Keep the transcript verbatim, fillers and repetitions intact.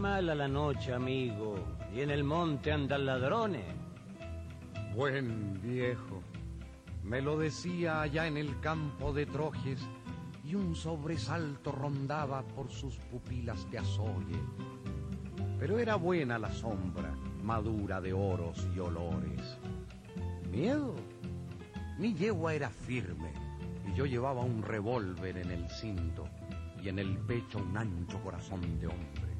mala la noche, amigo, y en el monte andan ladrones. Buen viejo, me lo decía allá en el campo de Trojes, y un sobresalto rondaba por sus pupilas de azogue. Pero era buena la sombra, madura de oros y olores. ¿Miedo? Mi yegua era firme, y yo llevaba un revólver en el cinto, y en el pecho un ancho corazón de hombre.